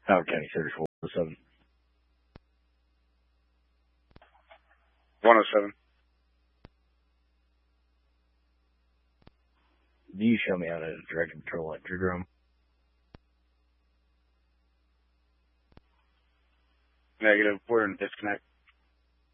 Howard County Service 107. 107. Do you show me how to direct and control that trigger room? Negative. We're in disconnect.